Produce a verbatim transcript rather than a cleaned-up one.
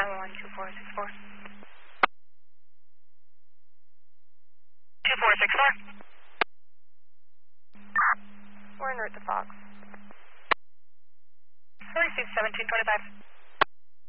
nine one one two four six four. two four six four. We're en route to Fox. forty-six seventeen twenty-five.